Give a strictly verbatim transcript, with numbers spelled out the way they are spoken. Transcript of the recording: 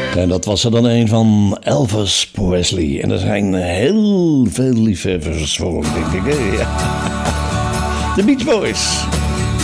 En dat was er dan een van Elvis Presley. En er zijn heel veel liefhebbers voor hem, denk ik. Hè? Ja. De Beach Boys.